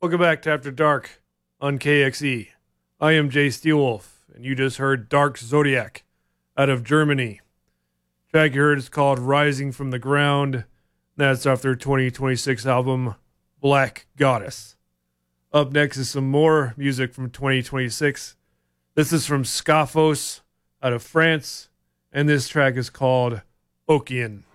Welcome back to After Dark on KXE. I am Jay Steelwolf, and you just heard Dark Zodiac out of Germany. The track you heard is called Rising from the Ground. That's off their 2026 album, Black Goddess. Up next is some more music from 2026. This is from Scaphos out of France, and this track is called Okian.